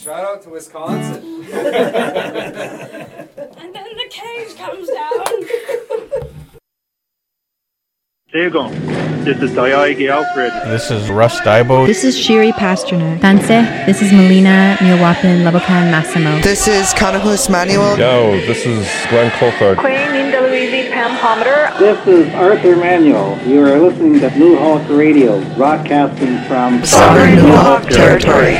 Shout out to Wisconsin. And then the cage comes down. There you go. This is Dayagi Alfred. This is Russ Dibo. This is Shiri Pasternak. Danse. This is Melina Miawapin Labokan Massimo. This is Kanahus Manuel. Yo, this is Glenn Coulthard. Queen Linda Louise Pam Pomander. This is Arthur Manuel. You are listening to Blue Hawk Radio, broadcasting from Southern Blue Hawk Territory.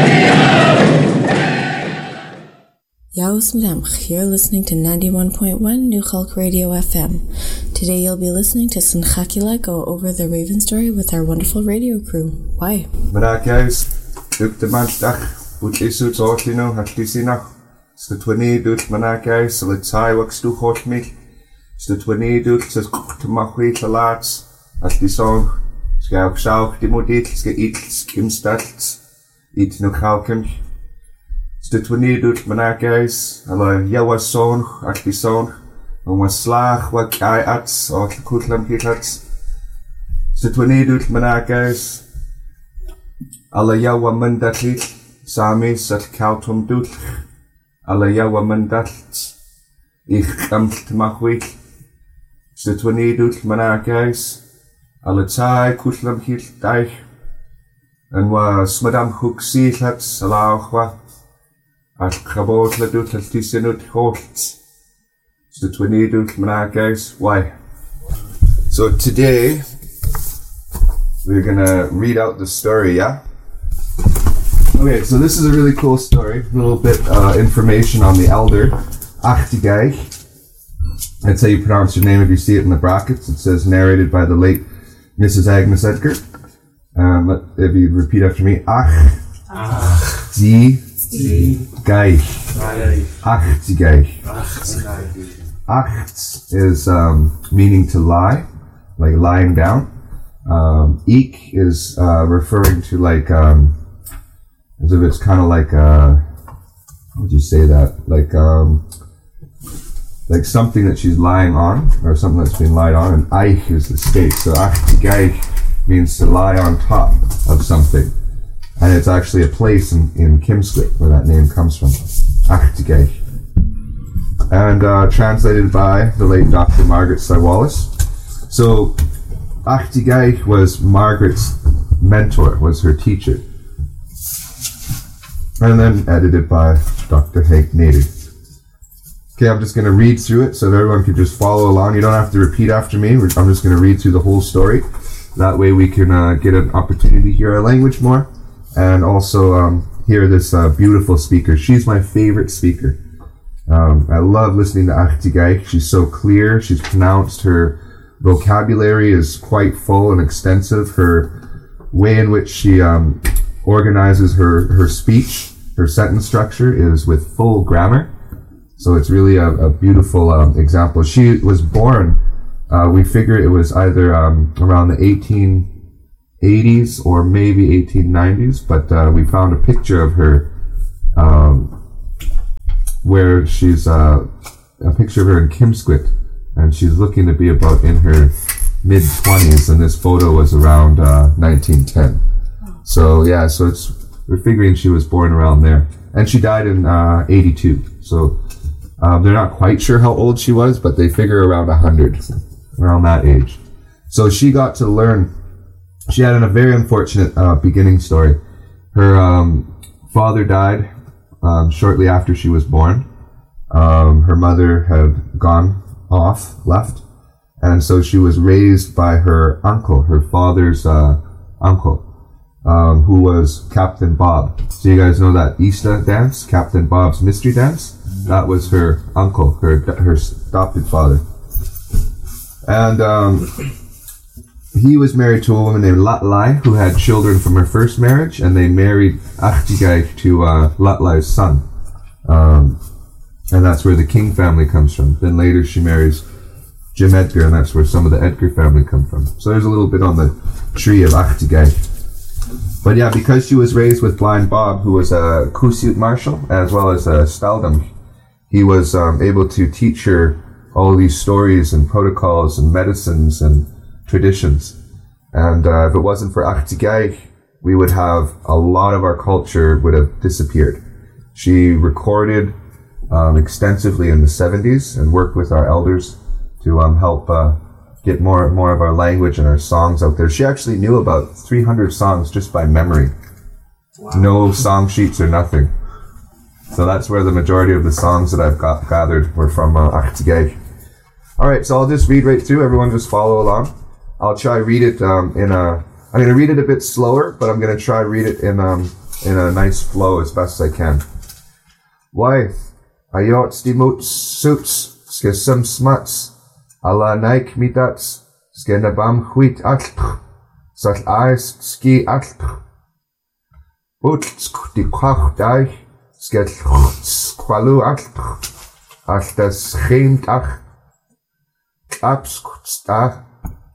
Yaos Mlemch, you're listening to 91.1 New Hulk Radio FM. Today you'll be listening to Sinchakila go over the Raven story with our wonderful radio crew. Why? Manakais, Duk de Manstach, But Isut Orlino, Hatlisinach, Stutwani Dut Manakais, Litai Wax du Hortmich, Stutwani Dut Tamahui Talats, as the song, Scout South, Dimodit, Skaits, Kimstats, Eat no Kalkim. Stutwani Dut Manakais, Alla Yawa Song, Akli Song. En was slaag wat jij ats, of de koetlam hitats. Stutwani Dut Manakais. Alla Yawa Mandatlit, Sami Sat Kautum Dut. Alla Yawa Mandat. Ich kamt Machwit. Stutwani Dut Manakais. Alla Tai Koetlam Hit Deich. En was Madame Hook Seatlats, Alauchwa. At Kabot La Dut Altisinut Horts. Stutwani Dut Manakais. Why? So today we're gonna read out the story, yeah? Okay, so this is a really cool story. A little bit information on the elder Achtigai. That's how you pronounce your name if you see it in the brackets. It says narrated by the late Mrs. Agnes Edgar. If you repeat after me, Achtigai. Achtigai. Acht is meaning to lie, like lying down. Ik is referring to like as if it's kind of like how would you say that? Like something that she's lying on, or something that's been lied on. And Eich is the state. So Achtigai means to lie on top of something, and it's actually a place in Kimswit where that name comes from. Achtigai. And translated by the late Dr. Margaret Sywallis. So, Achtigai was Margaret's mentor, was her teacher. And then edited by Dr. Hank Nader. Okay, I'm just going to read through it so that everyone can just follow along. You don't have to repeat after me. I'm just going to read through the whole story. That way we can get an opportunity to hear our language more. And also hear this beautiful speaker. She's my favorite speaker. I love listening to Achtigai. She's so clear. She's pronounced. Her vocabulary is quite full and extensive. Her way in which she organizes her speech, her sentence structure is with full grammar. So it's really a beautiful example. She was born, we figure it was either around the 1880s or maybe 1890s, but we found a picture of her where she's a picture of her in Kimsquit, and she's looking to be about in her mid-20s, and this photo was around 1910. So yeah, so we're figuring she was born around there, and she died in 82. So they're not quite sure how old she was, but they figure around 100, around that age. So she got to learn. She had a very unfortunate beginning story. Her father died shortly after she was born. Her mother had left, and so she was raised by her uncle, her father's uncle, who was Captain Bob. So you guys know that Easter dance, Captain Bob's Mystery Dance? That was her uncle, her adopted father. And he was married to a woman named Latlai, who had children from her first marriage, and they married Achtigai to Latlai's son. And that's where the King family comes from. Then later she marries Jim Edgar, and that's where some of the Edgar family come from. So there's a little bit on the tree of Achtigai. But yeah, because she was raised with Blind Bob, who was a Kusiut marshal, as well as a Staldam, he was able to teach her all these stories and protocols and medicines and traditions. And if it wasn't for Achtigai, we would have a lot of our culture would have disappeared. She recorded extensively in the 70s and worked with our elders to help get more of our language and our songs out there. She actually knew about 300 songs just by memory. Wow. No song sheets or nothing. So that's where the majority of the songs that I've gathered were from Achtigay. Alright, so I'll just read right through. Everyone just follow along. I'll try read it I'm going to read it a bit slower, but I'm going to try read it in a nice flow as best I can. Why? Ayot stimut suits, skesum smuts, Allah naik midats, skenabam huit altr, sal ais ski altr. Utsk di kwach daich, sket kwalu altr, altas cheimt ach, abskutstach,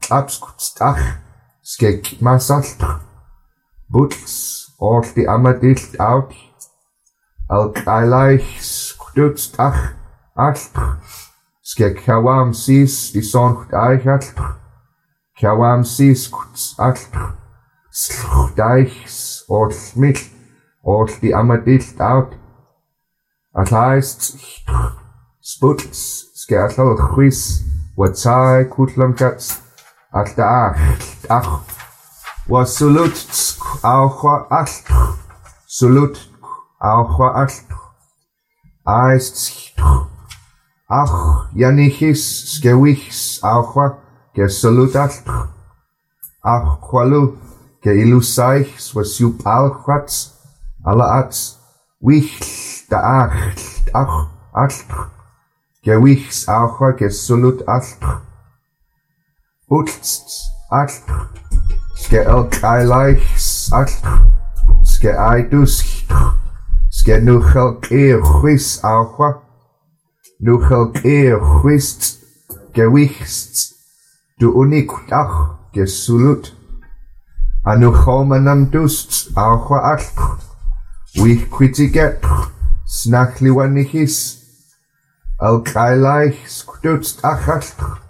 skek mas altr, buts, or di amadilt out, al kailaich skutstach, altr, skek kawam sis di soncht eich altr, kawam sis kuts altr, slchdaich or smil, or di amadilt out, at heist sputs, skertel chwis, watsai kutlamkats, at da ach, was sulut auchwa altr, sulut auchwa altr, aist ach janichis skewichs auchwa ke salut altr, ach kwalu ke ilusaichs was yup alchwats, alaats, wich da ach altr, ke wichs auchwa ke salut altr, utst altr, ske elk ailaichs altr, ske aidus ske nuchelk chwis auchwa, nuchelk chwist, gewichst, du unikutach, gesulut, anuchomanam dust, auchwa altr, wich quitiget, snachliwanichis, elk ailaich skututst ach altr.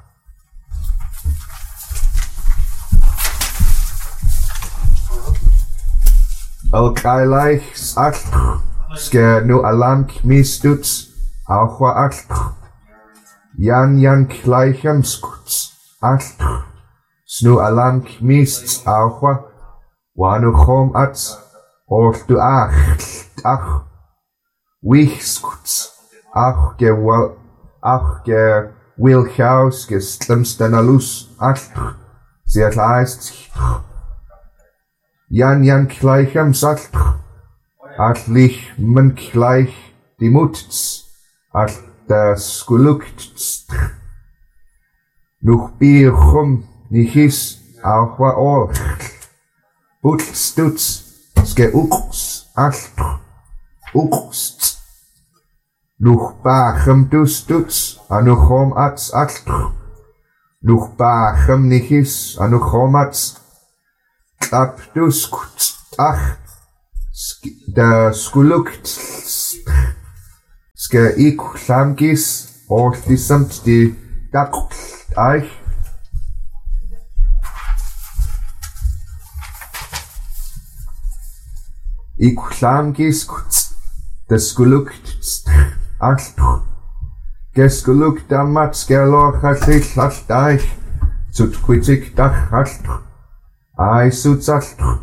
Elk ailaich altr, ske nu alamk mistuts, auchwa altr. Jan gleichem skuts, altr. Snu alamk mists auchwa, wanu chom ats, ortu ach. Wich skuts, ach ge wilchaus ge slimstenalus, altr. Sie leist Jan gleichem altr. Atlich men gleich die Mutz, at der Skulukt, nuch Bierchum, nichis, auch war Or, Butstutz, ske Uks, altr, Ukst, nuch Bachem dustutz, anuchom ats altr, nuch Bachem nichis, anuchom ats, Abduskutz, ach, der skulukt ske iklamgis or die samt die dak eich iklamgis der skulukt altr geskulukt amat skelor khatik lat eich zut quitik dak altr ai sut altr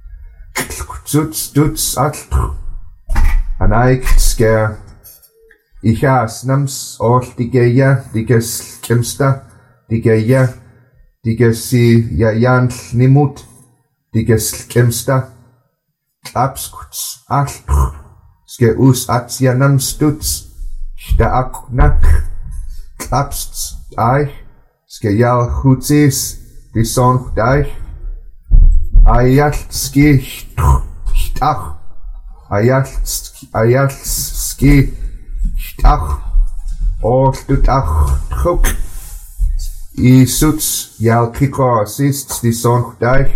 Stutz altr. Anaik sker. Ich asnams or digeja, diges kimsta, digeja, digesi jajan nimut, diges kimsta. Abskuts altr. Ske us atsianam stutz. Da aknak. Absts eich. Ske jal hutzis, die son deich. Ayalski ach, Ayalski ach, ortutach chuk, Isuts jalkiko assist die son deich,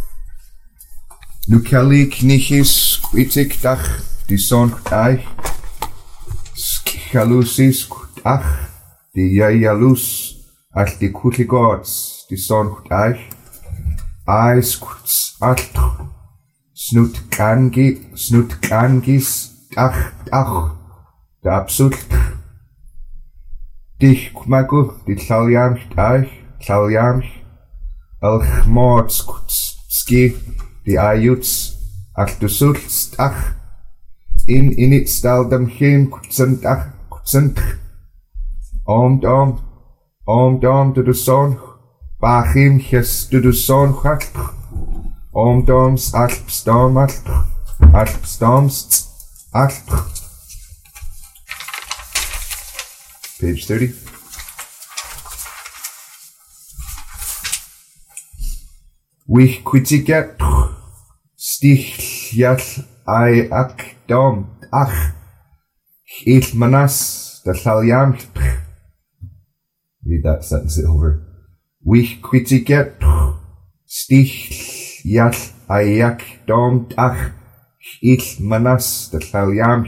Nukalik nichis quitik dach die son deich, Skichalusis ach, die jayalus ach die kutligots die son deich, Aiskuts altr, snut kangis ach, der Absult. Dich magu, die Thaljamch, Alchmordski, die Ajuts, ach du sulst, ach, in it staldam him, kutzend, dom, du son, bachim, ches, du son, doms, alps, doms, Page 30. Wich quitiget stichjal ai ak dom ach il manas the Thaljam. Read that sentence over. Wich quitiget stichjal ai ak dom ach il manas the Thaljam.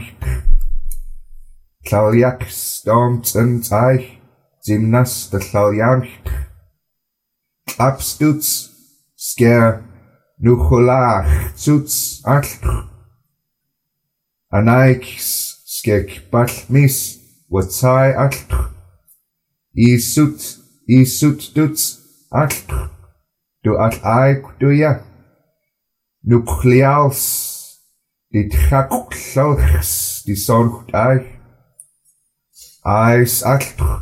Thaljak stormt and I, Zimnas the Thaljam. Abstutz, scare, nucholach, zuts, altr. Anaikis, skek, balmis, watsai, altr. Isut, duts, altr. Du alt aik, du ja. Nucleals, die trakklauchs, die soncht aik. Eis altr.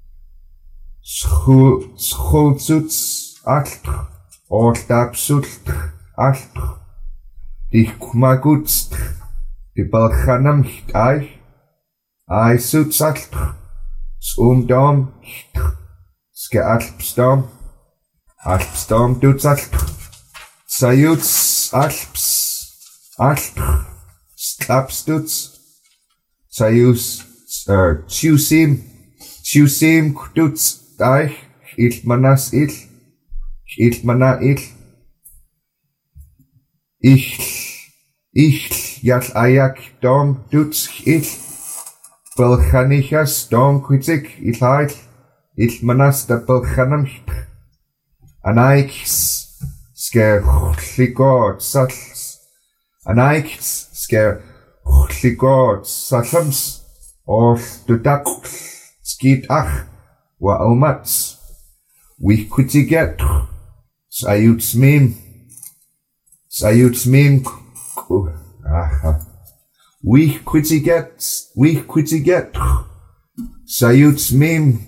Schulzuts altr. Ortabsult altr. Dich kumagutst. Die Balkanamcht eich. Eisuts altr. Dom. Ske alpsdom. Alpsdom duts altr. Sajuts alps. Altr. Stlapstuts. Sajus. Chusim kututs daich, ilmanas ilmana yal ayak dom duts belchanichas dom quitik ilmanas da belchanam anaikis sker chligod sals anaikis sker chligod salams Or du dak skid ach wa omats we quitiget sayuts mim we quitiget sayuts mim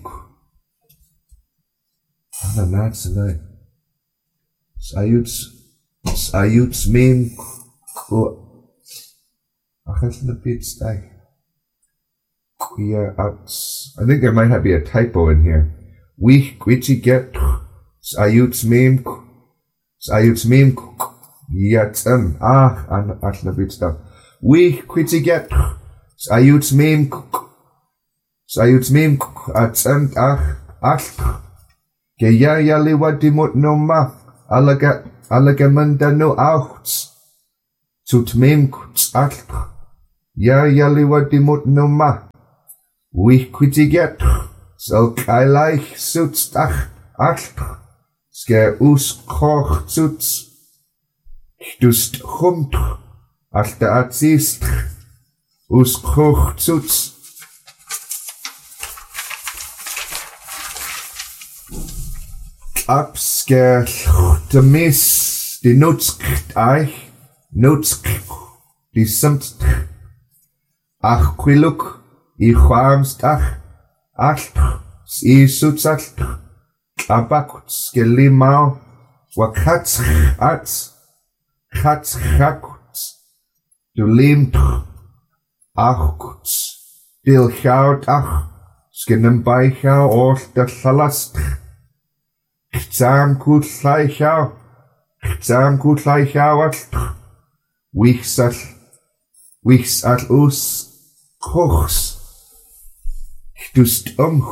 tonight sayuts mim ach it's a bit stag. Yeah, I think there might be a typo in here. We quitiget sayuts mim yatsam an bit stuff. We quitiget sayuts mim atsam ach geya yaliwa dimut no ma alagamanda no outs tut mim ach ya yaliwa dimut no ma. We quitiget, so kailaich suts ach, sker koch suts, dust humt, alta atzist, koch suts. Absker demis, die nutzt eich, die samt, ach quiluk, I chwarmst ach, suts altr, abakuts gelimau, wa katz chakuts, du limtr, achkuts, dil chaut ach, skenem baichau or der chalastr, chzam kut laichau altr, wichs al us, kochs, Dust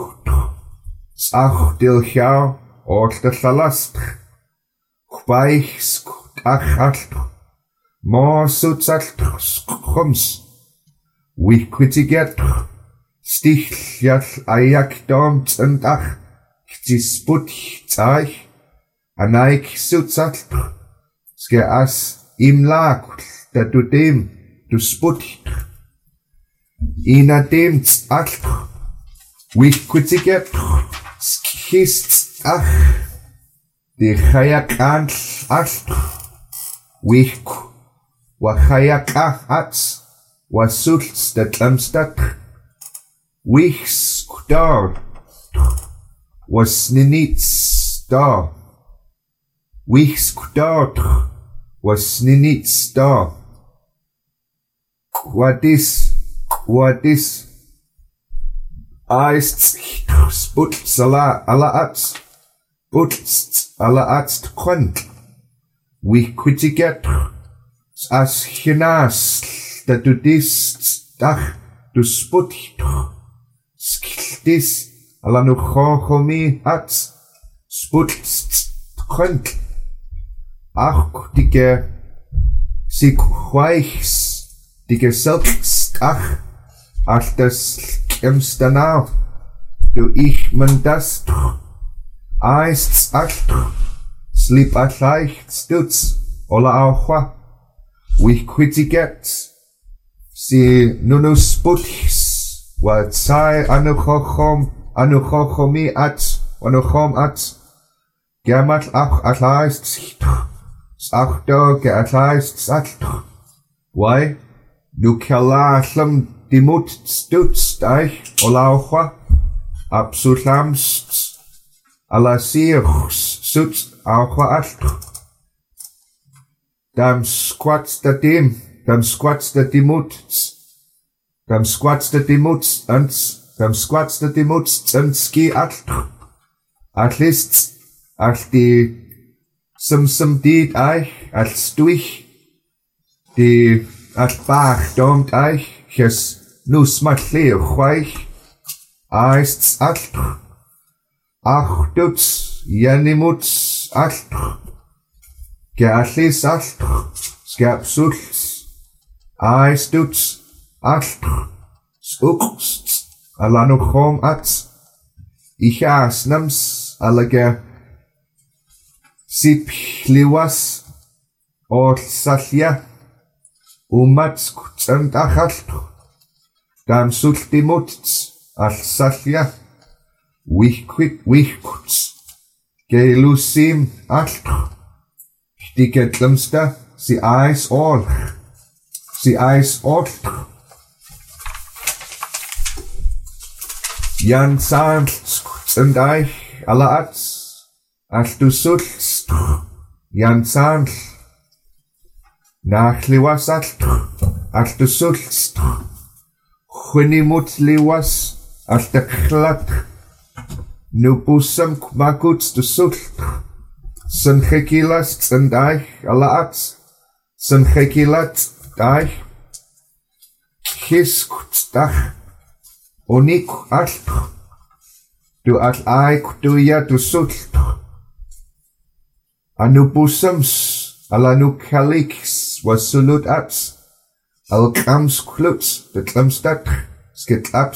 ach dil chau or der chalastr, chbaichs ach altr, more suts altr, chums, we quitiget, stichjal ayak domt and ach, chzisput zaich, anaik suts altr, ske as im lag, dat du dem, du sput, Inademt ach. Wichkutiget. Skist ach. De chayak ach. Wich. Wachayak ach. Wasults de tlamstak. Wichs kudar. Was ninits da. Wichs kudar. Was ninits da. What is? Aist sputs ala ats. Puts ala ats kwant. We quitiget. As hinas that du dis dach du sput. Skiltis ala nu chochomi ats. Sputs kwant. Ach dige sig chweichs. Die selbst ach, als das danach, du ich man das, eist ach, sleep at leicht stutz, ola auch, we quitiget, si nunus putis, wat sei anuchochomi at, germat ach at leicht, ach do ge at leicht at, why? Nu kellaslam dimut stuts daich olaucha absolams alasirs suts aucha alt. Dam squats da dimuts and ski alt. At least at die some deed I at stuich die at bach domt eich, ches nu smatleer chweich, aists altr. Ach duts, janimuts altr. Geatlis altr, skapsuls, aist duts altr. Skukst, alanuchom ats. Ichas nams, alaga sip liwas, or salja. Umats kutsant achaltr. Dam sultimuts al salja. Wichkuts. Gelusim altr. Stiketlamsta si eis all. Jan sants kutsant eich ala ats. Al du sulst. Jan sants. Nach liwas alt du sulst. Chwinimut liwas alt de chlat. Nu busam maguts du sulst. San chekilas tsan daich ala ats. San chekilat daich. Chiskut dach. Onik alt. Du alt aik du ja du sulst. Anu busams. Alanu kalix was sulut ats. Al kams kluts, de klamstak, skit